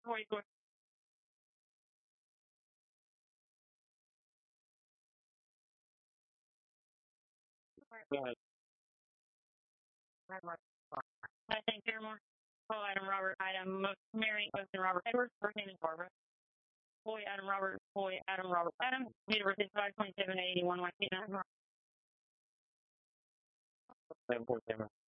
Boy, boy. Go ahead. I think Paramore. Paul Adam Robert Item Mary Poston Robert Edwards. First name is Barbara. Boy Adam Robert. Boy Adam Robert Adam. Date of birth is 5/27/81.